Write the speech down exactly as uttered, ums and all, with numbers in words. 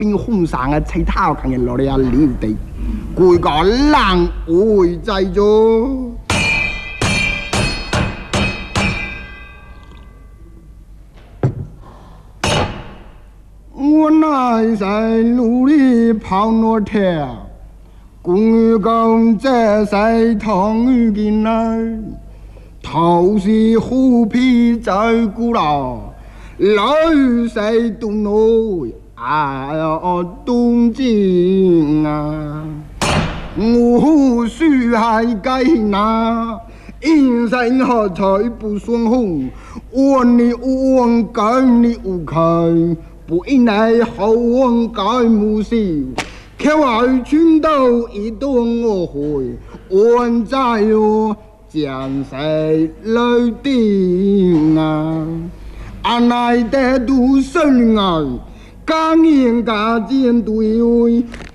边红上嘅砌头看见落嚟啊溜地，攰個冷會制咗。我乃在路里跑落跳，公寓公這在同一邊來，頭是虎皮在鼓樓，來在東內啊東京啊，我須係計那。因生何才不順風，我你我改你無開，不因來後我改無事，卻愛全都一動我會，我在我將誰來定啊？阿乃得獨生愛，家言家見對位，